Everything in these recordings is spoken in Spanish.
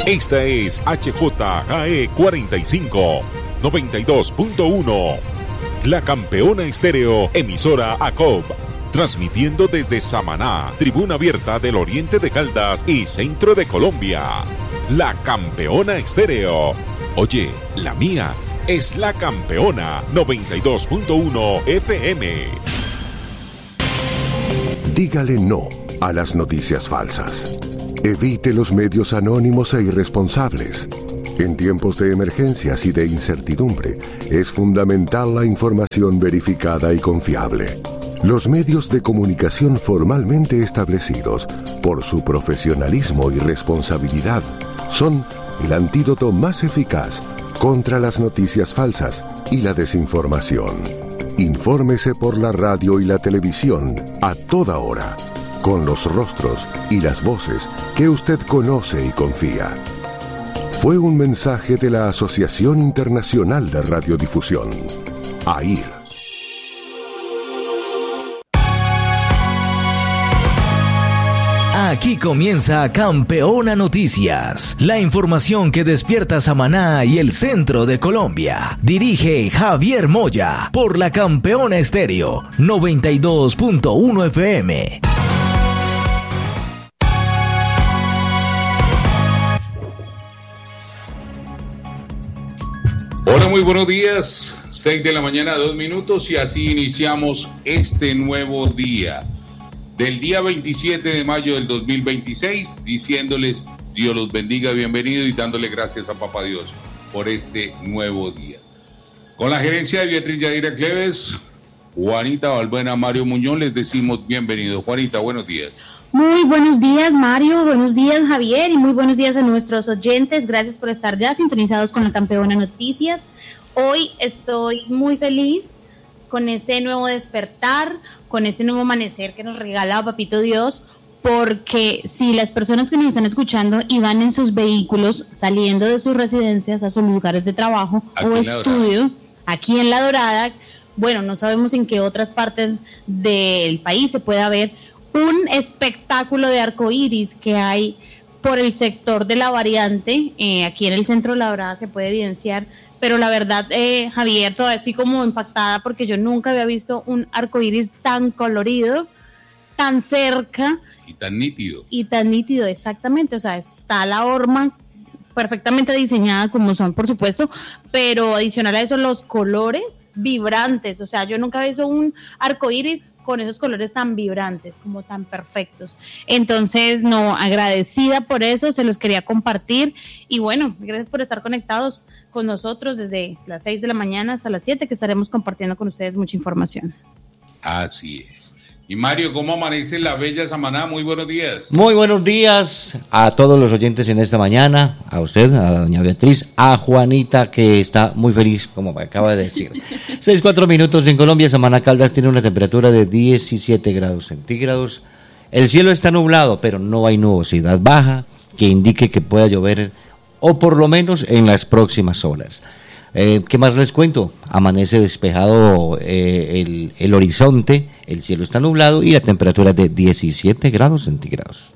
Esta es HJKE 45, 92.1. La Campeona Estéreo, emisora ACOB. Transmitiendo desde Samaná, Tribuna Abierta del Oriente de Caldas y Centro de Colombia. La Campeona Estéreo. Oye, la mía es La Campeona 92.1 FM. Dígale no a las noticias falsas. Evite los medios anónimos e irresponsables. En tiempos de emergencias y de incertidumbre, es fundamental la información verificada y confiable. Los medios de comunicación formalmente establecidos, por su profesionalismo y responsabilidad, son el antídoto más eficaz contra las noticias falsas y la desinformación. Infórmese por la radio y la televisión a toda hora, con los rostros y las voces que usted conoce y confía. Fue un mensaje de la Asociación Internacional de Radiodifusión, AIR. Aquí comienza Campeona Noticias, la información que despierta Samaná y el centro de Colombia. Dirige Javier Moya por la Campeona Estéreo 92.1 FM. Hola, muy buenos días. 6 de la mañana, 2 minutos, y así iniciamos este nuevo día. Del día 27 de mayo del 2026, diciéndoles Dios los bendiga, bienvenido, y dándole gracias a Papá Dios por este nuevo día. Con la gerencia de Beatriz Yadira Cleves, Juanita Balbuena, Mario Muñoz, les decimos bienvenido. Juanita, buenos días. Muy buenos días, Mario, buenos días, Javier, y muy buenos días a nuestros oyentes. Gracias por estar ya sintonizados con la Campeona Noticias. Hoy estoy muy feliz con este nuevo despertar, con este nuevo amanecer que nos regala Papito Dios, porque si las personas que nos están escuchando y van en sus vehículos saliendo de sus residencias a sus lugares de trabajo o estudio, aquí en La Dorada, bueno, no sabemos en qué otras partes del país se pueda ver un espectáculo de arcoíris que hay por el sector de la variante, aquí en el centro de La Dorada se puede evidenciar. Pero la verdad, Javier, todavía estoy como impactada porque yo nunca había visto un arcoíris tan colorido, tan cerca. Y tan nítido. Y tan nítido, exactamente. O sea, está la horma perfectamente diseñada como son, por supuesto, pero adicional a eso, los colores vibrantes. O sea, yo nunca había visto un arcoíris con esos colores tan vibrantes, como tan perfectos. Entonces, no, agradecida por eso, se los quería compartir. Y bueno, gracias por estar conectados con nosotros desde las 6 de la mañana hasta las 7, que estaremos compartiendo con ustedes mucha información. Así es. Y Mario, ¿cómo amanece la bella Samaná? Muy buenos días. Muy buenos días a todos los oyentes en esta mañana, a usted, a doña Beatriz, a Juanita, que está muy feliz, como me acaba de decir. 6:04 minutos en Colombia. Samaná Caldas tiene una temperatura de 17 grados centígrados. El cielo está nublado, pero no hay nubosidad baja que indique que pueda llover, o por lo menos en las próximas horas. ¿Qué más les cuento? Amanece despejado el horizonte, el cielo está nublado y la temperatura es de 17 grados centígrados.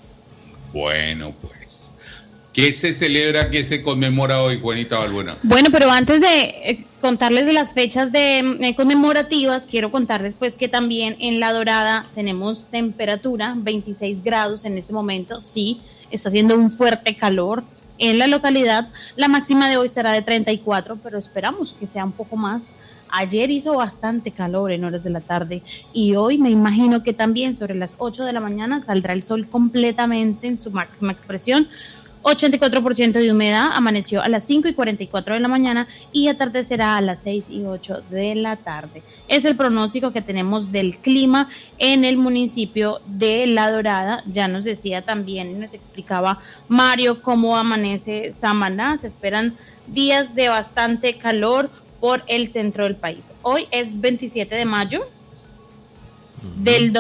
Bueno, pues, ¿qué se celebra, qué se conmemora hoy, Juanita Balbuena? Bueno, pero antes de contarles de las fechas de conmemorativas, quiero contarles pues que también en La Dorada tenemos temperatura, 26 grados en este momento. Sí, está haciendo un fuerte calor en la localidad. La máxima de hoy será de 34, pero esperamos que sea un poco más. Ayer hizo bastante calor en horas de la tarde y hoy me imagino que también sobre las 8 de la mañana saldrá el sol completamente en su máxima expresión. 84% de humedad, amaneció a las 5:44 de la mañana y atardecerá a las 6:08 de la tarde. Es el pronóstico que tenemos del clima en el municipio de La Dorada. Ya nos decía también, nos explicaba Mario cómo amanece Samaná. Se esperan días de bastante calor por el centro del país. Hoy es 27 de mayo del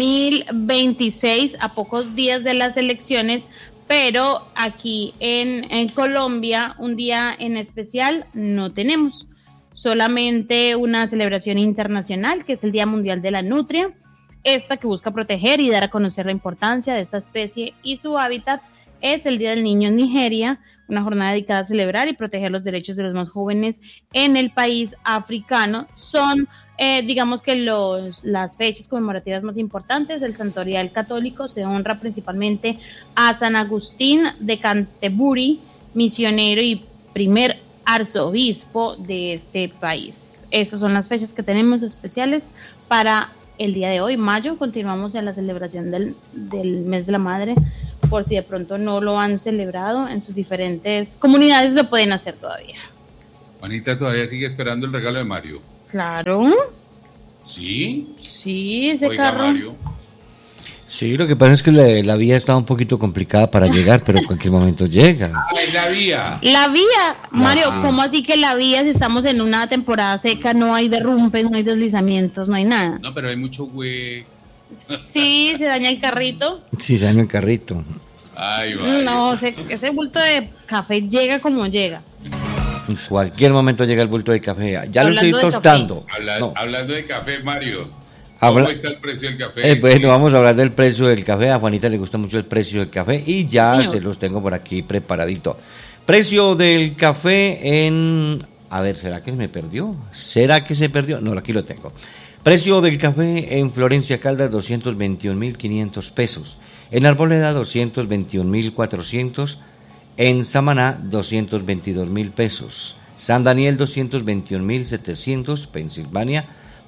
2026, a pocos días de las elecciones, pero aquí en Colombia un día en especial no tenemos, solamente una celebración internacional que es el Día Mundial de la Nutria, esta que busca proteger y dar a conocer la importancia de esta especie y su hábitat es el Día del Niño en Nigeria, una jornada dedicada a celebrar y proteger los derechos de los más jóvenes en el país africano. Son, digamos que las fechas conmemorativas más importantes del Santorial Católico. Se honra principalmente a San Agustín de Canterbury, misionero y primer arzobispo de este país. Esas son las fechas que tenemos especiales para el día de hoy, mayo. Continuamos en la celebración del mes de la madre, por si de pronto no lo han celebrado en sus diferentes comunidades, lo pueden hacer todavía. Juanita todavía sigue esperando el regalo de Mario. Claro. ¿Sí? Sí, ese Oiga, carro. Mario. Sí, lo que pasa es que la vía está un poquito complicada para llegar, pero en cualquier momento llega. ¡Ay, la vía! La vía, Mario, ¿cómo así que la vía, si estamos en una temporada seca, no hay derrumbes, no hay deslizamientos, no hay nada? No, pero hay mucho güey. Sí, se daña el carrito. Sí, se daña el carrito. Ay, vale. No, ese bulto de café llega como llega. En cualquier momento llega el bulto de café. Ya lo estoy Hablando de tostando. Hablando No. de café, Mario. ¿Cómo está el precio del café? Bueno, vamos a hablar del precio del café. A Juanita le gusta mucho el precio del café y ya se los tengo por aquí preparadito. Precio del café en... A ver, ¿será que me perdió? ¿Será que se perdió? No, aquí lo tengo. Precio del café en Florencia Caldas, 221.500 pesos. En Arboleda, 221.400. En Samaná, 222.000 pesos. San Daniel, 221.700. Pensilvania,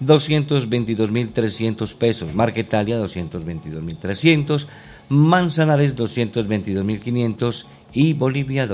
222.300 pesos. Marquetalia, 222.300. Manzanares, 222.500. Y Bolivia,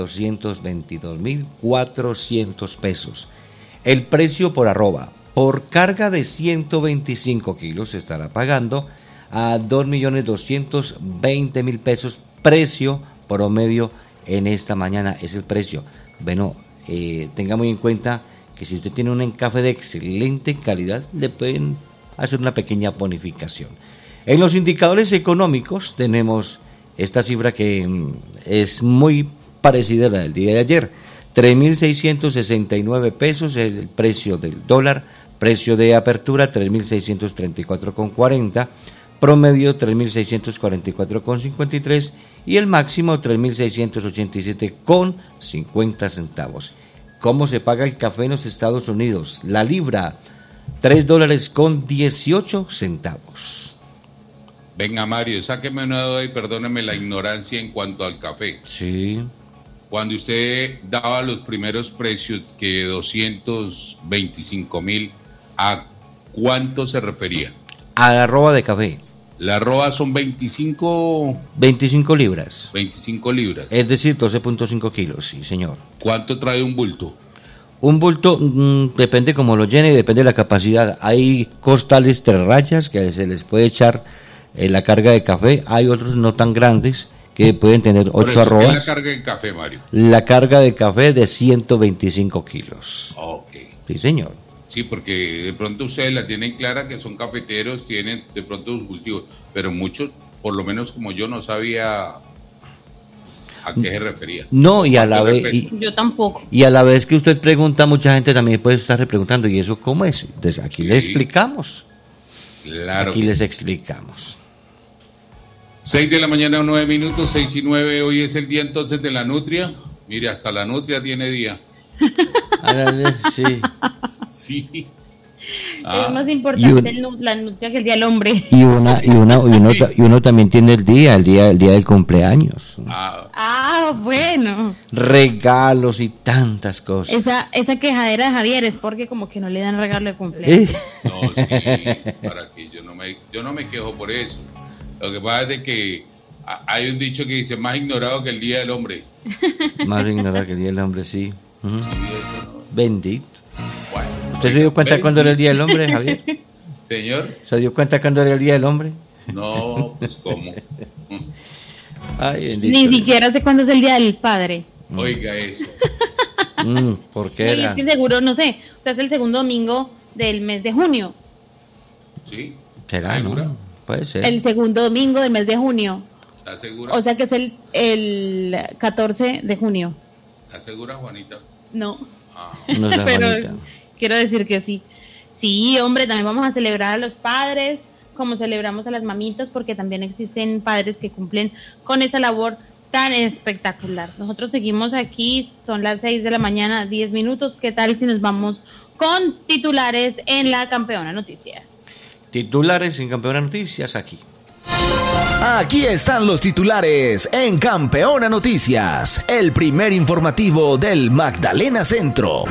222.400 pesos. El precio por arroba. Por carga de 125 kilos se estará pagando a 2.220.000 pesos. Precio promedio en esta mañana es el precio. Bueno, tenga muy en cuenta que si usted tiene un café de excelente calidad, le pueden hacer una pequeña bonificación. En los indicadores económicos tenemos esta cifra que es muy parecida a la del día de ayer. 3.669 pesos el precio del dólar, precio de apertura 3.634,40, promedio 3.644,53 y el máximo 3.687,50 centavos. ¿Cómo se paga el café en los Estados Unidos? La libra, $3.18. Venga, Mario, sáqueme una duda y perdóneme la ignorancia en cuanto al café. Sí. Cuando usted daba los primeros precios, que 225.000, ¿a cuánto se refería? A la arroba de café. La arroba son 25 libras. 25 libras. Es decir, 12.5 kilos, sí, señor. ¿Cuánto trae un bulto? Un bulto depende cómo lo llene y depende de la capacidad. Hay costales 3 rayas que se les puede echar la carga de café. Hay otros no tan grandes que pueden tener 8 arrobas. ¿Qué es la carga de café, Mario? La carga de café de 125 kilos. Ok. Sí, señor. Sí, porque de pronto ustedes la tienen clara que son cafeteros, tienen de pronto sus cultivos, pero muchos, por lo menos como yo, no sabía a qué se refería. No, y a la vez... Yo tampoco. Y a la vez que usted pregunta, mucha gente también puede estar preguntando, ¿y eso cómo es? Entonces aquí le explicamos. Claro. Aquí les explicamos. 6 de la mañana, 9 minutos, 6 y 9. Hoy es el día entonces de la nutria. Mire, hasta la nutria tiene día. Sí. Sí. Es más importante la nutria que el día del hombre. Y uno también tiene el día del cumpleaños. Bueno. Regalos y tantas cosas. Esa quejadera de Javier es porque como que no le dan regalo de cumpleaños. No, sí, para que yo no me quejo por eso. Lo que pasa es de que hay un dicho que dice más ignorado que el día del hombre. Más ignorado que el día del hombre, sí. Sí, eso no. Bendito. Bueno, ¿Usted se dio cuenta cuándo era el día del hombre, Javier? Señor. ¿Se dio cuenta cuándo era el día del hombre? No, pues cómo. Ay, bendito. Ni siquiera sé cuándo es el día del padre. Oiga eso. ¿Por qué era? Es que seguro, no sé, o sea, es el segundo domingo del mes de junio. ¿Sí? ¿Será, ¿Segura? no? Puede ser. El segundo domingo del mes de junio. ¿Estás segura? O sea que es el 14 de junio. ¿Estás segura, Juanita? No. No sea Pero Juanita. quiero decir que sí. Sí, hombre, también vamos a celebrar a los padres, como celebramos a las mamitas, porque también existen padres que cumplen con esa labor tan espectacular. Nosotros seguimos aquí, son las 6 de la mañana, 10 minutos. ¿Qué tal si nos vamos con titulares en la Campeona Noticias? Titulares en Campeona Noticias aquí. Aquí están los titulares en Campeona Noticias, el primer informativo del Magdalena Centro.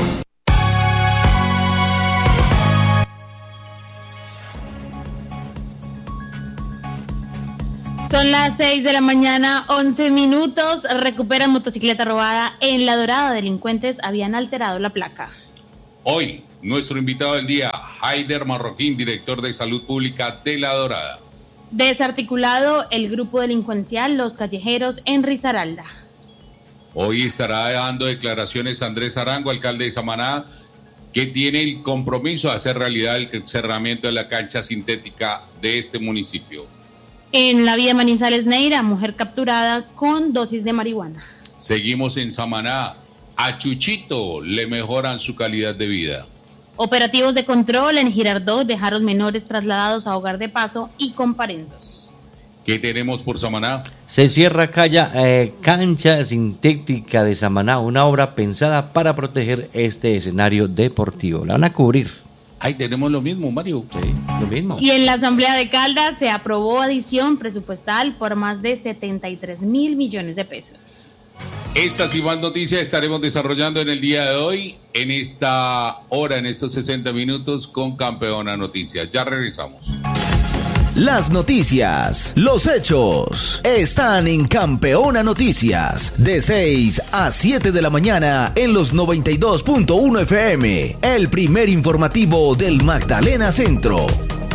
Son las 6 de la mañana, 11 minutos. Recuperan motocicleta robada en La Dorada. Delincuentes habían alterado la placa. Hoy, nuestro invitado del día, Haider Marroquín, director de Salud Pública de La Dorada. Desarticulado el grupo delincuencial Los Callejeros en Risaralda. Hoy estará dando declaraciones Andrés Arango, alcalde de Samaná, que tiene el compromiso de hacer realidad el cerramiento de la cancha sintética de este municipio. En la vía Manizales Neira, mujer capturada con dosis de marihuana. Seguimos en Samaná. A Chuchito le mejoran su calidad de vida. Operativos de control en Girardot dejaron menores trasladados a hogar de paso y comparendos. ¿Qué tenemos por Samaná? Se cierra cancha sintética de Samaná, una obra pensada para proteger este escenario deportivo. La van a cubrir. Ahí tenemos lo mismo, Mario. Sí, lo mismo. Y en la Asamblea de Caldas se aprobó adición presupuestal por más de 73 mil millones de pesos. Estas y más noticias estaremos desarrollando en el día de hoy, en esta hora, en estos 60 minutos, con Campeona Noticias. Ya regresamos. Las noticias, los hechos, están en Campeona Noticias, de 6 a 7 de la mañana en los 92.1 FM, el primer informativo del Magdalena Centro.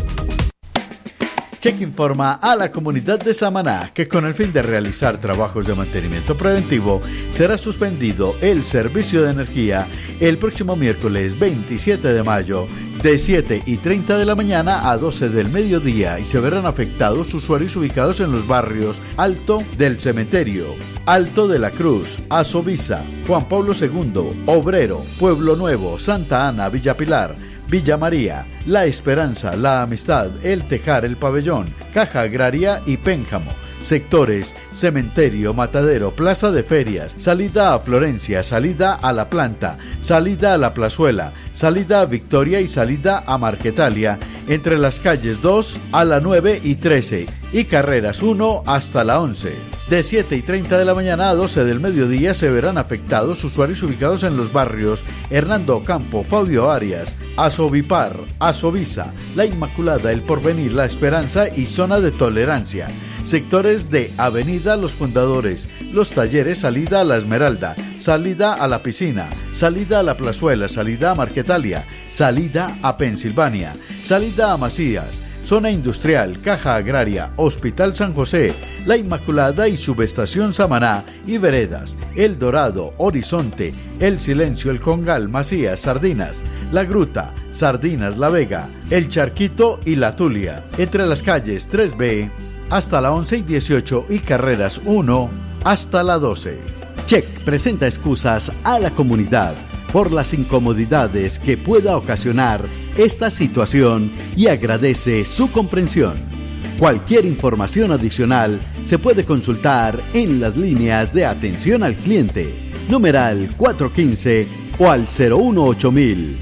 Check informa a la comunidad de Samaná que con el fin de realizar trabajos de mantenimiento preventivo será suspendido el servicio de energía el próximo miércoles 27 de mayo de 7:30 de la mañana a 12 del mediodía y se verán afectados usuarios ubicados en los barrios Alto del Cementerio, Alto de la Cruz, Azovisa, Juan Pablo II, Obrero, Pueblo Nuevo, Santa Ana, Villa Pilar, Villa María, La Esperanza, La Amistad, El Tejar, El Pabellón, Caja Agraria y Pénjamo. Sectores: Cementerio, Matadero, Plaza de Ferias, salida a Florencia, salida a La Planta, salida a La Plazuela, salida a Victoria y salida a Marquetalia, entre las calles 2 a la 9 y 13 y carreras 1 hasta la 11. De 7:30 de la mañana a 12 del mediodía se verán afectados usuarios ubicados en los barrios Hernando Campo, Fabio Arias, Azovipar, Azovisa, La Inmaculada, El Porvenir, La Esperanza y Zona de Tolerancia. Sectores de Avenida Los Fundadores, Los Talleres, salida a La Esmeralda, salida a La Piscina, salida a La Plazuela, salida a Marquetalia, salida a Pensilvania, salida a Macías, Zona Industrial, Caja Agraria, Hospital San José, La Inmaculada y Subestación Samaná y Veredas, El Dorado, Horizonte, El Silencio, El Congal, Macías, Sardinas, La Gruta, Sardinas, La Vega, El Charquito y La Tulia, entre las calles 3B hasta la 11 y 18 y carreras 1 hasta la 12. Check presenta excusas a la comunidad por las incomodidades que pueda ocasionar esta situación y agradece su comprensión. Cualquier información adicional se puede consultar en las líneas de atención al cliente, numeral 415 o al 018000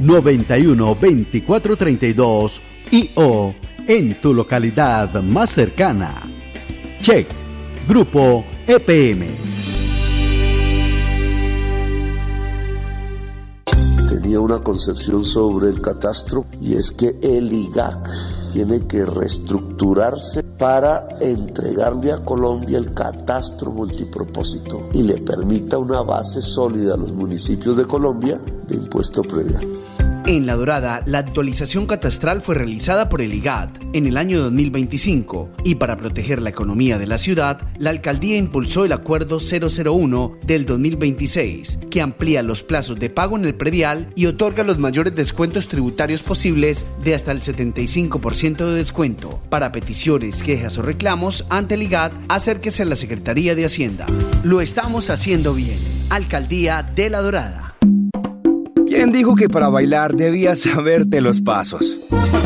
91 24 32 y o en tu localidad más cercana. Check, Grupo EPM. Tenía una concepción sobre el catastro y es que el IGAC tiene que reestructurarse para entregarle a Colombia el catastro multipropósito y le permita una base sólida a los municipios de Colombia de impuesto predial. En La Dorada, la actualización catastral fue realizada por el IGAD en el año 2025 y para proteger la economía de la ciudad, la alcaldía impulsó el Acuerdo 001 del 2026, que amplía los plazos de pago en el predial y otorga los mayores descuentos tributarios posibles de hasta el 75% de descuento. Para peticiones, quejas o reclamos ante el IGAD, acérquese a la Secretaría de Hacienda. Lo estamos haciendo bien. Alcaldía de La Dorada. ¿Quién dijo que para bailar debías saberte los pasos?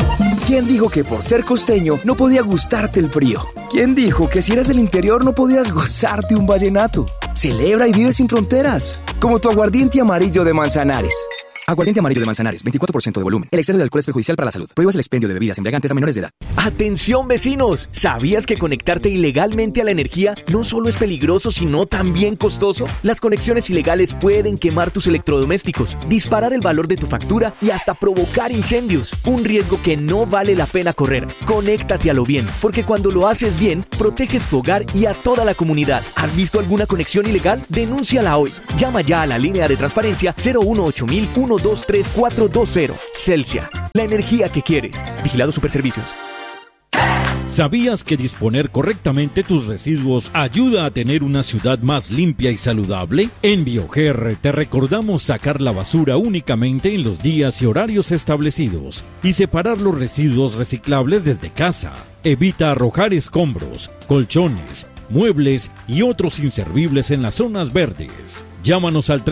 ¿Quién dijo que por ser costeño no podía gustarte el frío? ¿Quién dijo que si eres del interior no podías gozarte un vallenato? Celebra y vive sin fronteras, como tu aguardiente amarillo de Manzanares. Aguardiente amarillo de Manzanares, 24% de volumen. El exceso de alcohol es perjudicial para la salud. Prohíbas el expendio de bebidas embriagantes a menores de edad. ¡Atención, vecinos! ¿Sabías que conectarte ilegalmente a la energía no solo es peligroso, sino también costoso? Las conexiones ilegales pueden quemar tus electrodomésticos, disparar el valor de tu factura y hasta provocar incendios. Un riesgo que no vale la pena correr. Conéctate a lo bien, porque cuando lo haces bien, proteges tu hogar y a toda la comunidad. ¿Has visto alguna conexión ilegal? Denúnciala hoy. Llama ya a la línea de transparencia 018-123-420. Celsia, la energía que quieres. Vigilado Superservicios. ¿Sabías que disponer correctamente tus residuos ayuda a tener una ciudad más limpia y saludable? En Bioger te recordamos sacar la basura únicamente en los días y horarios establecidos y separar los residuos reciclables desde casa. Evita arrojar escombros, colchones, muebles y otros inservibles en las zonas verdes. Llámanos al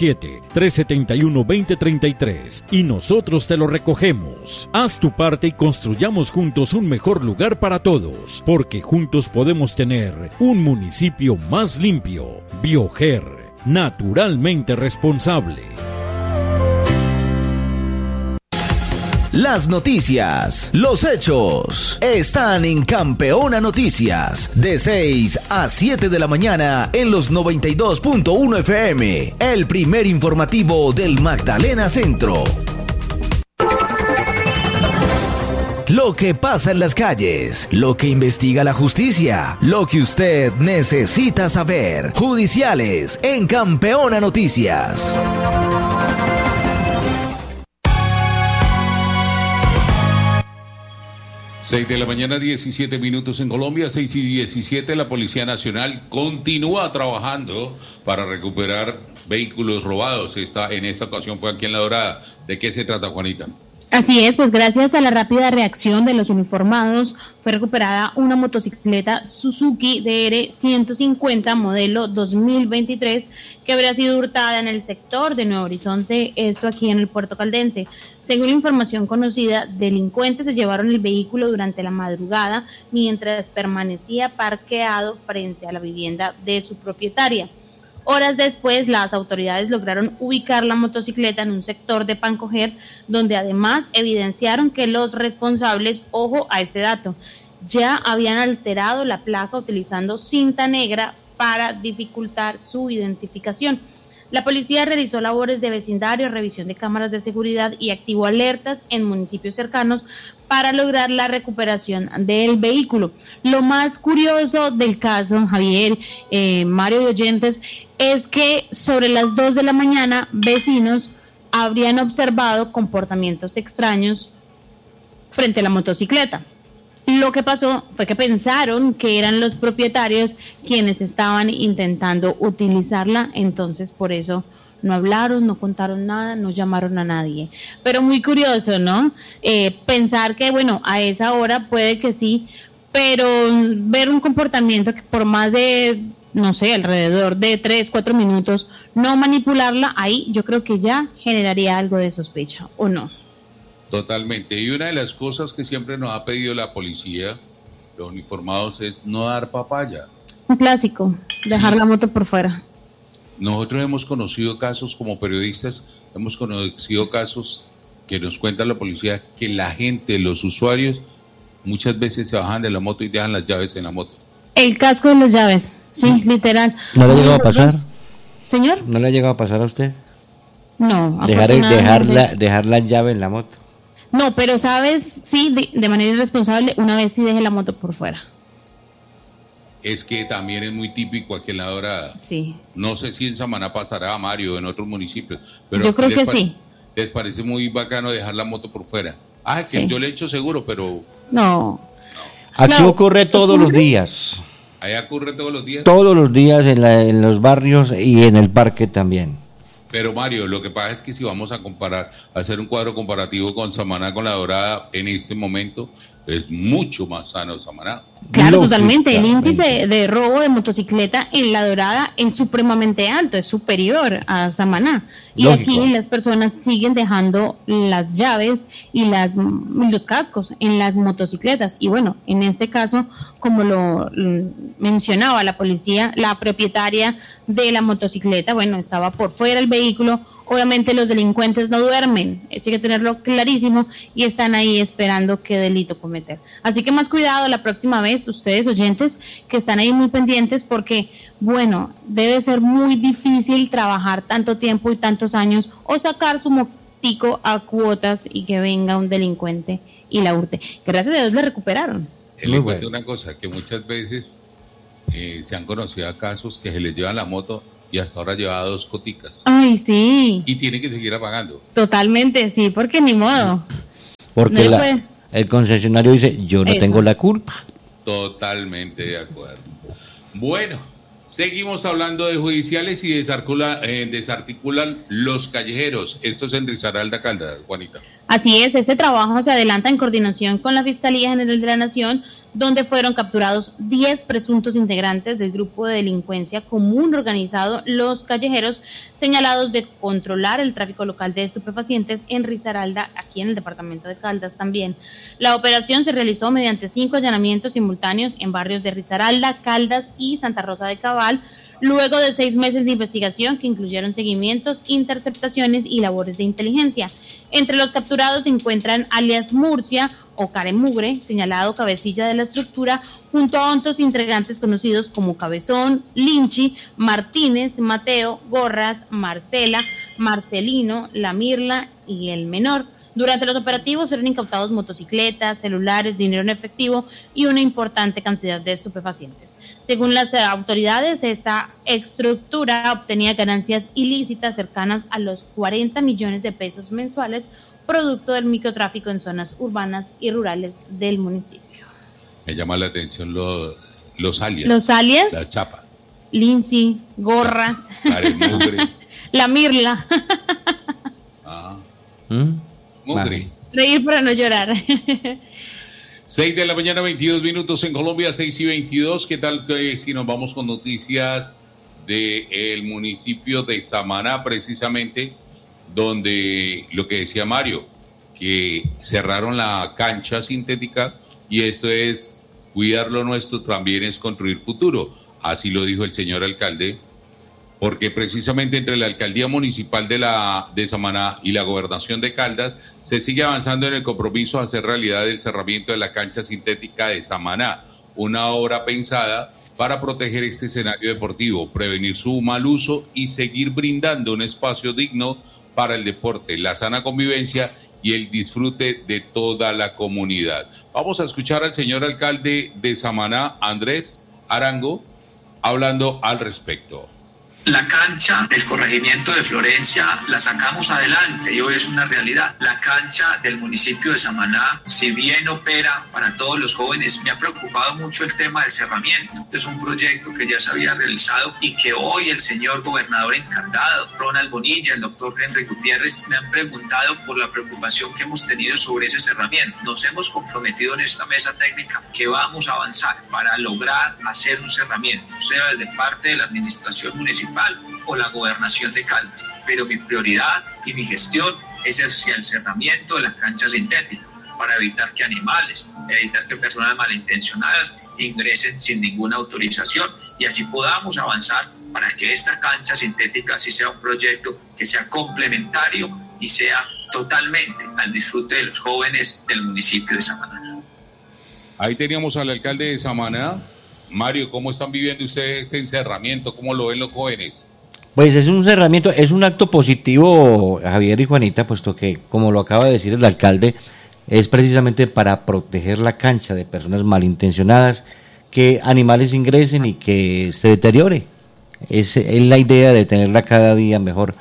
317-371-2033 y nosotros te lo recogemos. Haz tu parte y construyamos juntos un mejor lugar para todos, porque juntos podemos tener un municipio más limpio. Bioger, naturalmente responsable. Las noticias, los hechos, están en Campeona Noticias, de 6 a 7 de la mañana en los 92.1 FM, el primer informativo del Magdalena Centro. Lo que pasa en las calles, lo que investiga la justicia, lo que usted necesita saber. Judiciales en Campeona Noticias. 6 de la mañana, 17 minutos en Colombia, 6 y 17, la Policía Nacional continúa trabajando para recuperar vehículos robados. En esta ocasión fue aquí en La Dorada. ¿De qué se trata, Juanita? Así es, pues gracias a la rápida reacción de los uniformados fue recuperada una motocicleta Suzuki DR150 modelo 2023 que habría sido hurtada en el sector de Nuevo Horizonte, esto aquí en el Puerto Caldense. Según la información conocida, delincuentes se llevaron el vehículo durante la madrugada mientras permanecía parqueado frente a la vivienda de su propietaria. Horas después, las autoridades lograron ubicar la motocicleta en un sector de Pancoger, donde además evidenciaron que los responsables, ojo a este dato, ya habían alterado la placa utilizando cinta negra para dificultar su identificación. La policía realizó labores de vecindario, revisión de cámaras de seguridad y activó alertas en municipios cercanos para lograr la recuperación del vehículo. Lo más curioso del caso, Javier, Mario y oyentes, es que sobre las 2 de la mañana vecinos habrían observado comportamientos extraños frente a la motocicleta. Lo que pasó fue que pensaron que eran los propietarios quienes estaban intentando utilizarla, entonces por eso no hablaron, no contaron nada, no llamaron a nadie. Pero muy curioso, ¿no? Pensar que, bueno, a esa hora puede que sí, pero ver un comportamiento que por más de, no sé, alrededor de 3-4 minutos, no manipularla, ahí yo creo que ya generaría algo de sospecha, ¿o no? Totalmente. Y una de las cosas que siempre nos ha pedido la policía, los uniformados, es no dar papaya. Un clásico, dejar la moto por fuera. Nosotros hemos conocido casos como periodistas, hemos conocido casos que nos cuenta la policía que la gente, los usuarios, muchas veces se bajan de la moto y dejan las llaves en la moto. El casco de las llaves, sí, literal. ¿No le ha llegado a pasar? ¿Señor? ¿No le ha llegado a pasar a usted? No. Dejar la llave en la moto. No, pero sabes, sí, de manera irresponsable, una vez sí dejé la moto por fuera. Es que también es muy típico aquí en La Dorada. Sí. No sé si en Samaná pasará, Mario, en otros municipios. Pero yo creo que sí. ¿Les parece muy bacano dejar la moto por fuera? Ah, sí. Que yo le echo seguro, pero... No. Aquí ocurre todos los días. ¿Allá ocurre todos los días? Todos los días en los barrios y en el parque también. Pero Mario, lo que pasa es que si vamos a comparar, a hacer un cuadro comparativo con Samaná, con La Dorada, en este momento, es mucho más sano Samaná. Claro, totalmente. El índice de robo de motocicleta en La Dorada es supremamente alto, es superior a Samaná. Y aquí las personas siguen dejando las llaves y los cascos en las motocicletas. Y bueno, en este caso, como lo mencionaba la policía, la propietaria de la motocicleta, bueno, estaba por fuera del vehículo. Obviamente los delincuentes no duermen, eso hay que tenerlo clarísimo, y están ahí esperando qué delito cometer. Así que más cuidado la próxima vez, ustedes oyentes que están ahí muy pendientes, porque bueno, debe ser muy difícil trabajar tanto tiempo y tantos años o sacar su motico a cuotas y que venga un delincuente y la hurte. Que gracias a Dios le recuperaron. Le cuento una cosa, que muchas veces se han conocido casos que se les llevan la moto y hasta ahora lleva 2 coticas. Ay, sí. Y tiene que seguir pagando. Totalmente, sí, porque ni modo. Porque el concesionario dice, yo no tengo la culpa. Totalmente de acuerdo. Bueno, seguimos hablando de judiciales y desarticulan los callejeros. Esto es en Risaralda, Caldas, Juanita. Así es, este trabajo se adelanta en coordinación con la Fiscalía General de la Nación, donde fueron capturados 10 presuntos integrantes del grupo de delincuencia común organizado Los Callejeros, señalados de controlar el tráfico local de estupefacientes en Risaralda, aquí en el departamento de Caldas también. La operación se realizó mediante 5 allanamientos simultáneos en barrios de Risaralda, Caldas y Santa Rosa de Cabal, luego de 6 meses de investigación que incluyeron seguimientos, interceptaciones y labores de inteligencia. Entre los capturados se encuentran alias Murcia o Caremugre, señalado cabecilla de la estructura, junto a otros integrantes conocidos como Cabezón, Linchi, Martínez, Mateo, Gorras, Marcela, Marcelino, La Mirla y el Menor. Durante los operativos eran incautados motocicletas, celulares, dinero en efectivo y una importante cantidad de estupefacientes. Según las autoridades, esta estructura obtenía ganancias ilícitas cercanas a los 40 millones de pesos mensuales, producto del microtráfico en zonas urbanas y rurales del municipio. Me llama la atención los alias. Los alias. La chapa. Lindsay, Gorras. La Mirla. Mugre. Reír para no llorar. 6 de la mañana, 22 minutos en Colombia, 6:22. ¿Qué tal si nos vamos con noticias del municipio de Samaná, precisamente, donde lo que decía Mario, que cerraron la cancha sintética, y esto es cuidar lo nuestro, también es construir futuro. Así lo dijo el señor alcalde, porque precisamente entre la alcaldía municipal de Samaná y la gobernación de Caldas se sigue avanzando en el compromiso a hacer realidad el cerramiento de la cancha sintética de Samaná, una obra pensada para proteger este escenario deportivo, prevenir su mal uso y seguir brindando un espacio digno para el deporte, la sana convivencia y el disfrute de toda la comunidad. Vamos a escuchar al señor alcalde de Samaná, Andrés Arango, hablando al respecto. La cancha del corregimiento de Florencia la sacamos adelante y hoy es una realidad. La cancha del municipio de Samaná, si bien opera para todos los jóvenes, me ha preocupado mucho el tema del cerramiento. Es un proyecto que ya se había realizado y que hoy el señor gobernador encargado, Ronald Bonilla, el doctor Henry Gutiérrez, me han preguntado por la preocupación que hemos tenido sobre ese cerramiento. Nos hemos comprometido en esta mesa técnica que vamos a avanzar para lograr hacer un cerramiento, sea desde parte de la administración municipal o la gobernación de Caldas, pero mi prioridad y mi gestión es hacia el cerramiento de la cancha sintética para evitar que animales, evitar que personas malintencionadas ingresen sin ninguna autorización y así podamos avanzar para que esta cancha sintética sí sea un proyecto que sea complementario y sea totalmente al disfrute de los jóvenes del municipio de Samaná. Ahí teníamos al alcalde de Samaná. Mario, ¿cómo están viviendo ustedes este encerramiento? ¿Cómo lo ven los jóvenes? Pues es un cerramiento, es un acto positivo, Javier y Juanita, puesto que, como lo acaba de decir el alcalde, es precisamente para proteger la cancha de personas malintencionadas, que animales ingresen y que se deteriore. Es la idea de tenerla cada día mejor.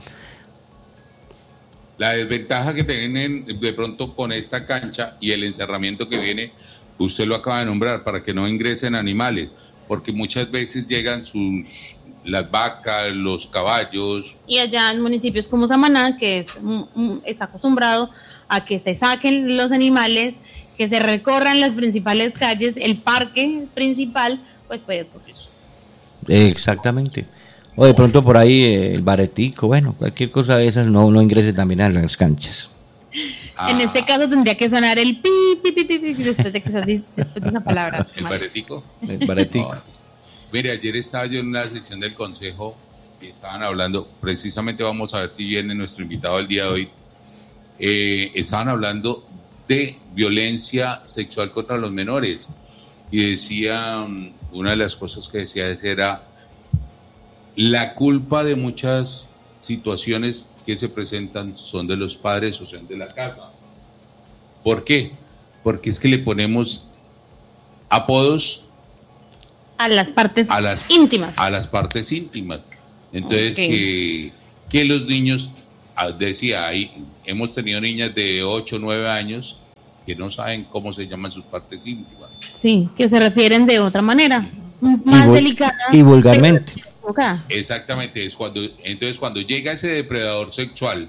La desventaja que tienen de pronto con esta cancha y el encerramiento que viene, usted lo acaba de nombrar, para que no ingresen animales, porque muchas veces llegan las vacas, los caballos. Y allá en municipios como Samaná, que está acostumbrado a que se saquen los animales, que se recorran las principales calles, el parque principal, pues puede ocurrir. Exactamente. O de pronto por ahí el baretico, bueno, cualquier cosa de esas no ingrese también a las canchas. En este caso tendría que sonar el pi, pi, pi, pi, pi después de que después de esa palabra. ¿El baretico? El baretico. Mire, ayer estaba yo en una sesión del consejo y estaban hablando, precisamente vamos a ver si viene nuestro invitado el día de hoy, estaban hablando de violencia sexual contra los menores y decía, una de las cosas que decía era la culpa de muchas situaciones que se presentan son de los padres o son de la casa. ¿Por qué? Porque es que le ponemos apodos a las partes íntimas. A las partes íntimas. Entonces, que los niños, decía, ahí hemos tenido niñas de 8 o 9 años que no saben cómo se llaman sus partes íntimas. Sí, que se refieren de otra manera, más delicada. Y vulgarmente. Exactamente, entonces cuando llega ese depredador sexual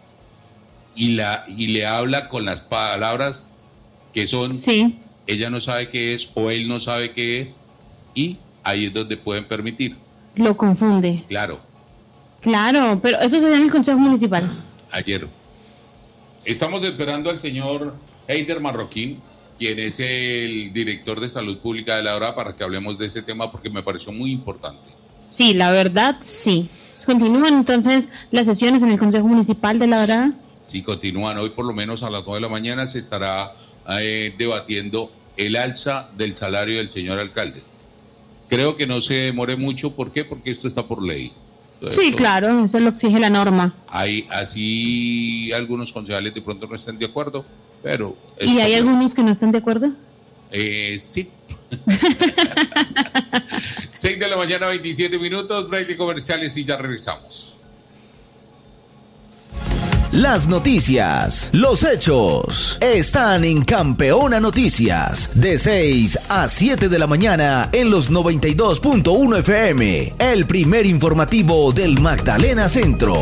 y le habla con las palabras que son, ella no sabe qué es o él no sabe qué es, y ahí es donde pueden permitir. Lo confunde. Claro, pero eso se da en el Consejo Municipal. Ayer. Estamos esperando al señor Heider Marroquín, quien es el director de Salud Pública de La Dorada, para que hablemos de ese tema porque me pareció muy importante. Sí, la verdad, sí. ¿Continúan entonces las sesiones en el Consejo Municipal de La Dorada? Sí, continúan. Hoy por lo menos a las 9 de la mañana se estará debatiendo el alza del salario del señor alcalde. Creo que no se demore mucho. ¿Por qué? Porque esto está por ley. Entonces, sí, claro, eso lo exige la norma. Así algunos concejales de pronto no están de acuerdo, pero... ¿Y hay algunos que no están de acuerdo? Sí. 6 de la mañana, 27 minutos, break de comerciales y ya regresamos. Las noticias, los hechos, están en Campeona Noticias, de 6 a 7 de la mañana en los 92.1 FM, el primer informativo del Magdalena Centro.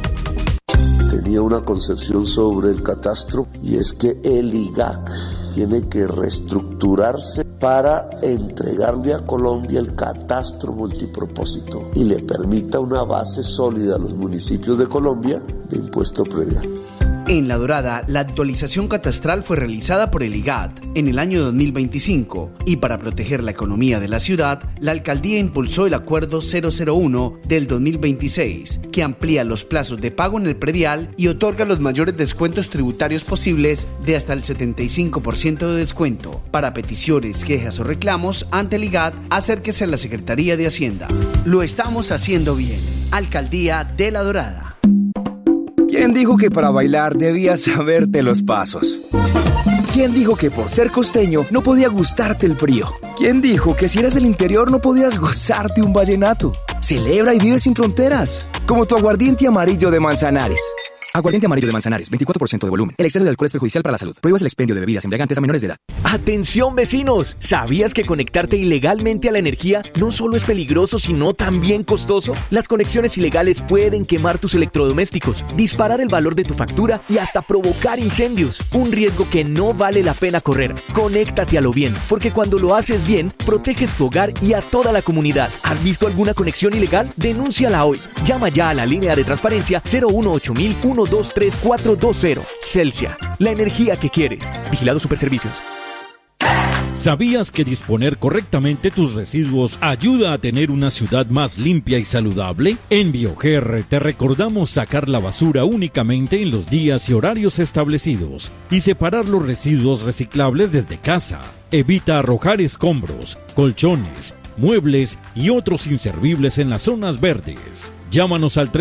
Tenía una concepción sobre el catastro y es que el IGAC tiene que reestructurarse para entregarle a Colombia el catastro multipropósito y le permita una base sólida a los municipios de Colombia de impuesto predial. En La Dorada, la actualización catastral fue realizada por el IGAT en el año 2025 y para proteger la economía de la ciudad, la alcaldía impulsó el Acuerdo 001 del 2026, que amplía los plazos de pago en el predial y otorga los mayores descuentos tributarios posibles de hasta el 75% de descuento. Para peticiones, quejas o reclamos ante el IGAT, acérquese a la Secretaría de Hacienda. Lo estamos haciendo bien. Alcaldía de La Dorada. ¿Quién dijo que para bailar debías saberte los pasos? ¿Quién dijo que por ser costeño no podía gustarte el frío? ¿Quién dijo que si eras del interior no podías gozarte un vallenato? Celebra y vive sin fronteras, como tu aguardiente amarillo de Manzanares. Aguardiente amarillo de Manzanares, 24% de volumen. El exceso de alcohol es perjudicial para la salud. Prohíbas el expendio de bebidas embriagantes a menores de edad. ¡Atención, vecinos! ¿Sabías que conectarte ilegalmente a la energía no solo es peligroso, sino también costoso? Las conexiones ilegales pueden quemar tus electrodomésticos, disparar el valor de tu factura y hasta provocar incendios. Un riesgo que no vale la pena correr. Conéctate a lo bien, porque cuando lo haces bien, proteges tu hogar y a toda la comunidad. ¿Has visto alguna conexión ilegal? Denúnciala hoy. Llama ya a la línea de transparencia 018 123-420. Celsia, la energía que quieres. Vigilado Superservicios. ¿Sabías que disponer correctamente tus residuos ayuda a tener una ciudad más limpia y saludable? En Bioger te recordamos sacar la basura únicamente en los días y horarios establecidos y separar los residuos reciclables desde casa. Evita arrojar escombros, colchones, muebles y otros inservibles en las zonas verdes. Llámanos al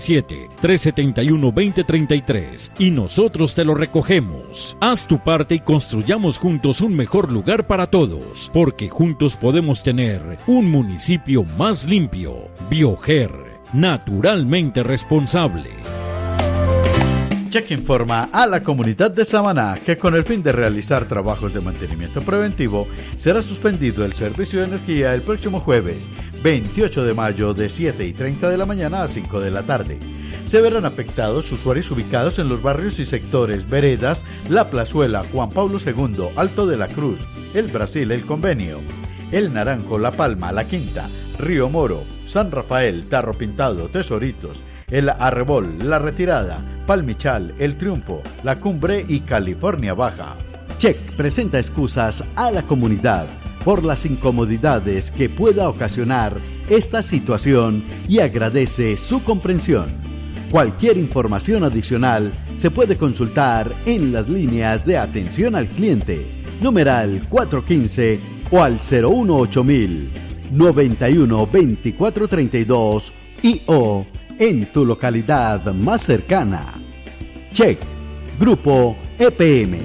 317-371-2033 y nosotros te lo recogemos. Haz tu parte y construyamos juntos un mejor lugar para todos, porque juntos podemos tener un municipio más limpio. Bioger, naturalmente responsable. Check informa a la comunidad de Samaná que con el fin de realizar trabajos de mantenimiento preventivo será suspendido el servicio de energía el próximo jueves 28 de mayo de 7:30 de la mañana a 5 de la tarde. Se verán afectados usuarios ubicados en los barrios y sectores Veredas, La Plazuela, Juan Pablo II, Alto de la Cruz, El Brasil, El Convenio, El Naranjo, La Palma, La Quinta, Río Moro, San Rafael, Tarro Pintado, Tesoritos, El Arrebol, La Retirada, Palmichal, El Triunfo, La Cumbre y California Baja. Check presenta excusas a la comunidad por las incomodidades que pueda ocasionar esta situación y agradece su comprensión. Cualquier información adicional se puede consultar en las líneas de atención al cliente, numeral 415 o al 018000 91 24 32 y o en tu localidad más cercana. Check, Grupo EPM.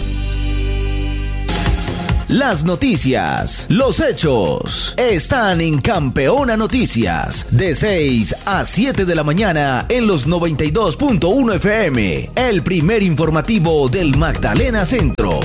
Las noticias, los hechos, están en Campeona Noticias, de 6 a 7 de la mañana en los 92.1 FM, el primer informativo del Magdalena Centro.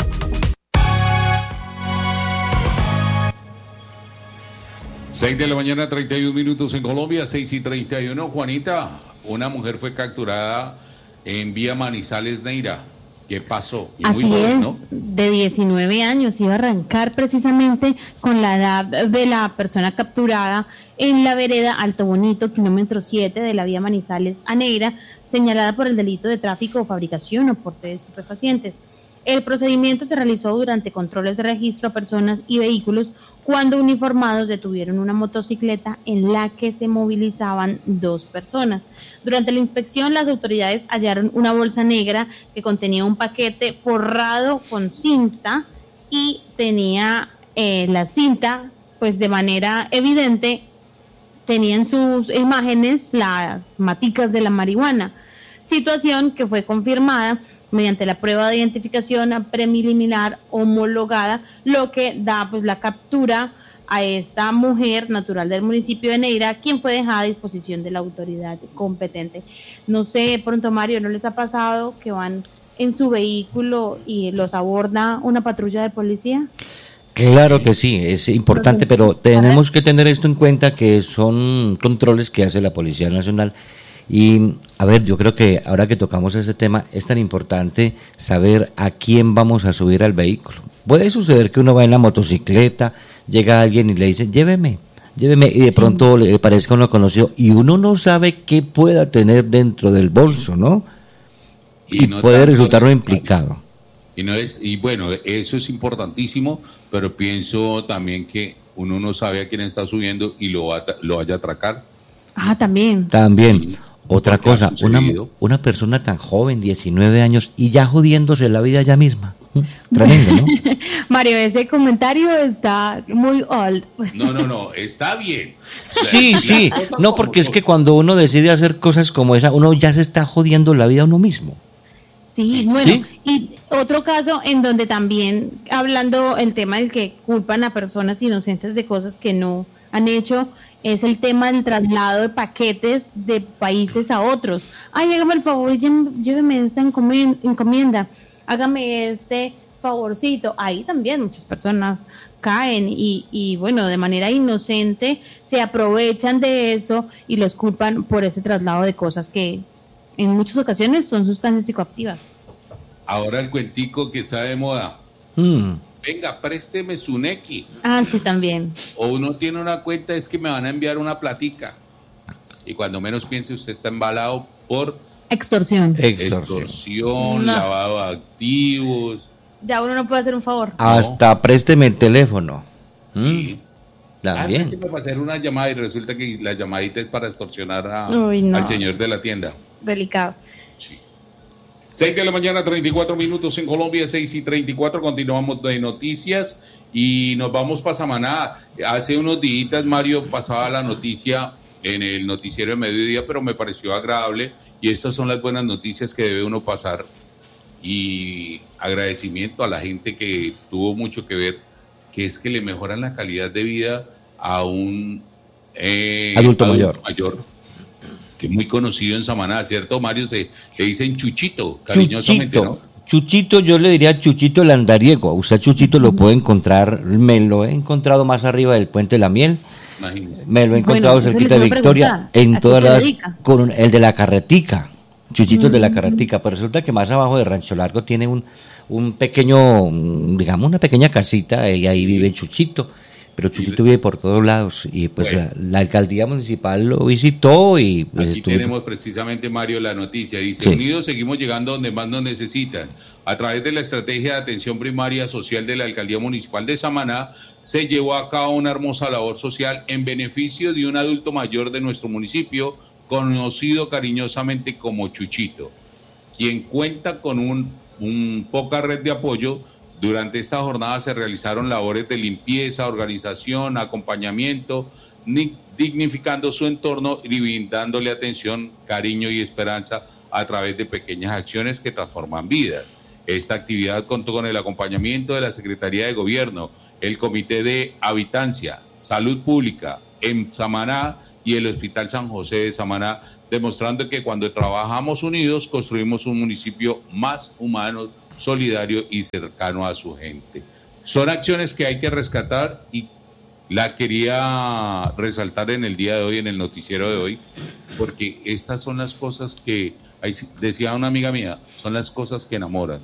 Seis de la mañana, 31 minutos en Colombia, 6:31. Juanita, una mujer fue capturada en vía Manizales, Neira. ¿Qué pasó? Y así muy joven, es, ¿no? de 19 años, iba a arrancar precisamente con la edad de la persona capturada en la vereda Alto Bonito, kilómetro 7 de la vía Manizales a Neira, señalada por el delito de tráfico o fabricación o porte de estupefacientes. El procedimiento se realizó durante controles de registro a personas y vehículos cuando uniformados detuvieron una motocicleta en la que se movilizaban 2 personas. Durante la inspección, las autoridades hallaron una bolsa negra que contenía un paquete forrado con cinta y tenía la cinta, pues de manera evidente, tenían sus imágenes las maticas de la marihuana, situación que fue confirmada mediante la prueba de identificación preliminar homologada, lo que da pues la captura a esta mujer natural del municipio de Neira, quien fue dejada a disposición de la autoridad competente. No sé, pronto Mario, ¿no les ha pasado que van en su vehículo y los aborda una patrulla de policía? Claro que sí, es importante, pero tenemos que tener esto en cuenta que son controles que hace la Policía Nacional. Y a ver, yo creo que ahora que tocamos ese tema es tan importante saber a quién vamos a subir al vehículo. Puede suceder que uno va en la motocicleta, llega alguien y le dice, lléveme, y de pronto le parezca uno conocido y uno no sabe qué pueda tener dentro del bolso, ¿no? Y no puede resultar uno implicado. Y bueno, eso es importantísimo, pero pienso también que uno no sabe a quién está subiendo y lo vaya a atracar. Ah, también. También. Otra cosa, una persona tan joven, 19 años, y ya jodiéndose la vida ya misma. Tremendo, ¿no? Mario, ese comentario está muy old. No, está bien. Sí. No, porque es que cuando uno decide hacer cosas como esa, uno ya se está jodiendo la vida a uno mismo. Sí, bueno, y otro caso en donde también, hablando el tema del que culpan a personas inocentes de cosas que no han hecho, es el tema del traslado de paquetes de países a otros. Ay, hágame el favor y lléveme esta encomienda, hágame este favorcito. Ahí también muchas personas caen y bueno, de manera inocente se aprovechan de eso y los culpan por ese traslado de cosas que en muchas ocasiones son sustancias psicoactivas. Ahora el cuentico que está de moda. Venga, présteme su Nequi. Ah, sí, también. O uno tiene una cuenta, es que me van a enviar una platica. Y cuando menos piense, usted está embalado por... Extorsión, lavado de activos. Ya uno no puede hacer un favor. Hasta présteme el teléfono. Sí. Bien. Para hacer una llamada y resulta que la llamadita es para extorsionar al señor de la tienda. Delicado. Sí. 6 de la mañana, 34 minutos en Colombia, 6:34, continuamos de noticias y nos vamos para Samaná. Hace unos días, Mario, pasaba la noticia en el noticiero de mediodía, pero me pareció agradable y estas son las buenas noticias que debe uno pasar y agradecimiento a la gente que tuvo mucho que ver, que es que le mejoran la calidad de vida a un adulto mayor, que es muy conocido en Samaná, ¿cierto, Mario? Le dicen Chuchito, cariñosamente, ¿no? Chuchito, yo le diría Chuchito el andariego. Usted Chuchito lo puede encontrar, me lo he encontrado más arriba del Puente de la Miel, Imagínense. Me lo he encontrado cerquita de Victoria, en todas las, con el de la carretica, Chuchitos de la carretica, pero resulta que más abajo de Rancho Largo tiene un pequeño, digamos, una pequeña casita y ahí vive Chuchito. Pero Chuchito vive por todos lados y pues bueno, la alcaldía municipal lo visitó y pues aquí tenemos precisamente, Mario, la noticia. Dice, sí. Unidos seguimos llegando donde más nos necesitan. A través de la estrategia de atención primaria social de la alcaldía municipal de Samaná, se llevó a cabo una hermosa labor social en beneficio de un adulto mayor de nuestro municipio, conocido cariñosamente como Chuchito, quien cuenta con un poca red de apoyo. Durante esta jornada se realizaron labores de limpieza, organización, acompañamiento, dignificando su entorno y brindándole atención, cariño y esperanza a través de pequeñas acciones que transforman vidas. Esta actividad contó con el acompañamiento de la Secretaría de Gobierno, el Comité de Habitancia, Salud Pública en Samaná y el Hospital San José de Samaná, demostrando que cuando trabajamos unidos construimos un municipio más humano, solidario y cercano a su gente. Son acciones que hay que rescatar y la quería resaltar en el día de hoy, en el noticiero de hoy, porque estas son las cosas que, decía una amiga mía, son las cosas que enamoran.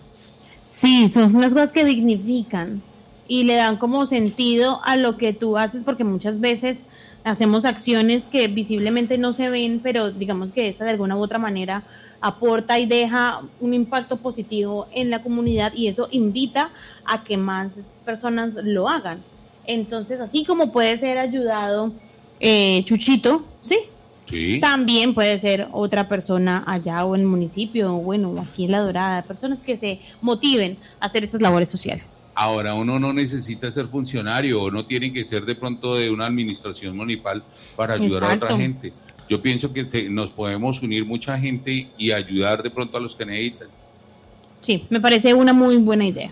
Sí, son las cosas que dignifican y le dan como sentido a lo que tú haces, porque muchas veces hacemos acciones que visiblemente no se ven, pero digamos que esa de alguna u otra manera aporta y deja un impacto positivo en la comunidad y eso invita a que más personas lo hagan. Entonces, así como puede ser ayudado Chuchito, ¿sí? Sí. También puede ser otra persona allá o en el municipio, o bueno, aquí en La Dorada, personas que se motiven a hacer esas labores sociales. Ahora, uno no necesita ser funcionario o no tiene que ser de pronto de una administración municipal para ayudar a otra gente. Yo pienso que nos podemos unir mucha gente y ayudar de pronto a los que necesitan. Sí, me parece una muy buena idea.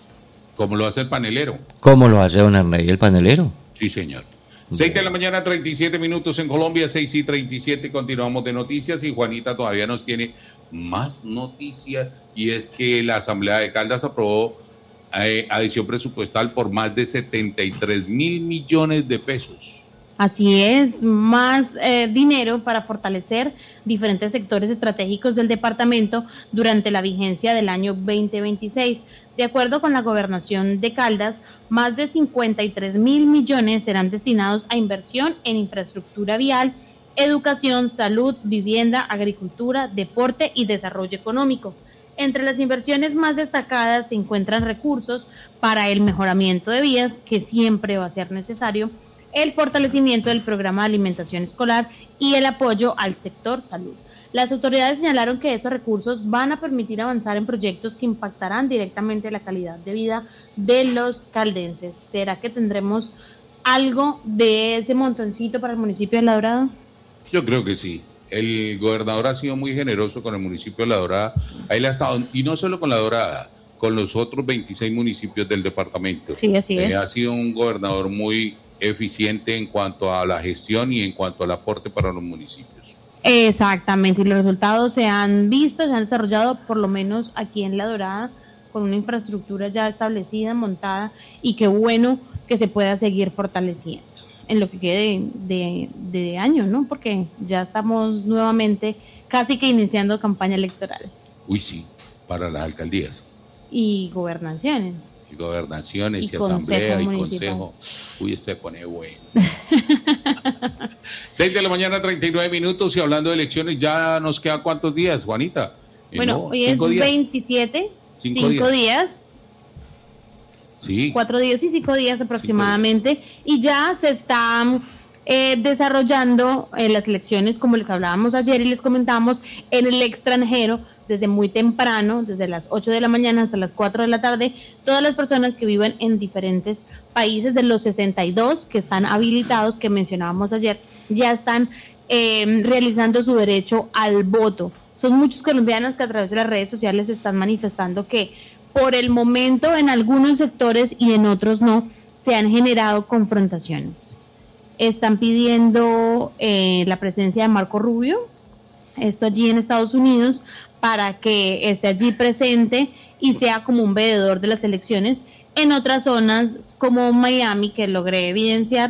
Como lo hace el panelero. ¿Cómo lo hace don Herney, el panelero? Sí, señor. 6 de la mañana, 37 minutos en Colombia, 6:37, continuamos de noticias y Juanita todavía nos tiene más noticias y es que la Asamblea de Caldas aprobó adición presupuestal por más de 73 mil millones de pesos. Así es, más dinero para fortalecer diferentes sectores estratégicos del departamento durante la vigencia del año 2026. De acuerdo con la Gobernación de Caldas, más de 53 mil millones serán destinados a inversión en infraestructura vial, educación, salud, vivienda, agricultura, deporte y desarrollo económico. Entre las inversiones más destacadas se encuentran recursos para el mejoramiento de vías, que siempre va a ser necesario, el fortalecimiento del programa de alimentación escolar y el apoyo al sector salud. Las autoridades señalaron que estos recursos van a permitir avanzar en proyectos que impactarán directamente la calidad de vida de los caldenses. ¿Será que tendremos algo de ese montoncito para el municipio de La Dorada? Yo creo que sí. El gobernador ha sido muy generoso con el municipio de La Dorada. Ahí le ha estado, y no solo con La Dorada, con los otros 26 municipios del departamento. Sí, así es. Ha sido un gobernador muy eficiente en cuanto a la gestión y en cuanto al aporte para los municipios. Exactamente, y los resultados se han visto, se han desarrollado por lo menos aquí en La Dorada, con una infraestructura ya establecida, montada, y qué bueno que se pueda seguir fortaleciendo en lo que quede de año, ¿no? Porque ya estamos nuevamente casi que iniciando campaña electoral. Uy, sí, para las alcaldías. Y gobernaciones. Y gobernaciones y asamblea y consejo. Uy, esto se pone bueno. 6 de la mañana, 39 minutos y hablando de elecciones, ¿ya nos quedan cuántos días, Juanita? Bueno, hoy es 27, 5 días. Sí. 4 días y 5 días aproximadamente. Y ya se están desarrollando las elecciones, como les hablábamos ayer y les comentamos, en el extranjero, desde muy temprano, desde las 8 de la mañana hasta las 4 de la tarde, todas las personas que viven en diferentes países de los 62 que están habilitados, que mencionábamos ayer, ya están realizando su derecho al voto. Son muchos colombianos que a través de las redes sociales están manifestando que por el momento en algunos sectores y en otros no, se han generado confrontaciones. Están pidiendo la presencia de Marco Rubio, esto allí en Estados Unidos, para que esté allí presente y sea como un veedor de las elecciones. En otras zonas como Miami, que logré evidenciar,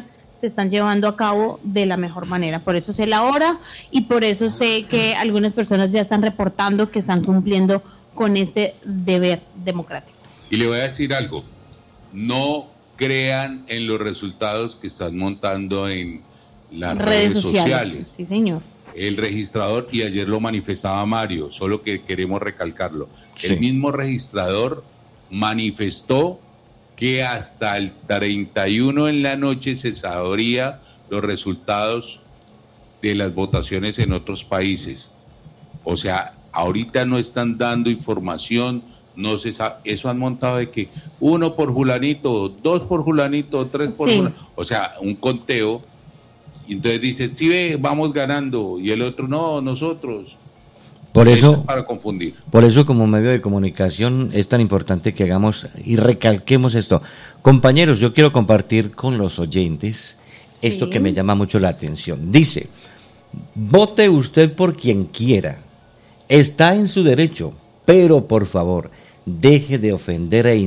se están llevando a cabo de la mejor manera. Por eso sé la hora y por eso sé que algunas personas ya están reportando que están cumpliendo con este deber democrático. Y le voy a decir algo, no crean en los resultados que están montando en las redes sociales. Sí, señor. El registrador, y ayer lo manifestaba Mario, solo que queremos recalcarlo, Sí. El mismo registrador manifestó que hasta el 31 en la noche se sabría los resultados de las votaciones en otros países. O sea, ahorita no están dando información, no se sabe, eso han montado de que 1 por fulanito, 2 por fulanito, 3 por fulanito, o sea, un conteo, y entonces dicen, sí ve, vamos ganando, y el otro, no, nosotros. Por eso es para confundir. Por eso, como medio de comunicación, es tan importante que hagamos y recalquemos esto. Compañeros, yo quiero compartir con los oyentes esto que me llama mucho la atención. Dice, vote usted por quien quiera. Está en su derecho, pero por favor, deje de ofender e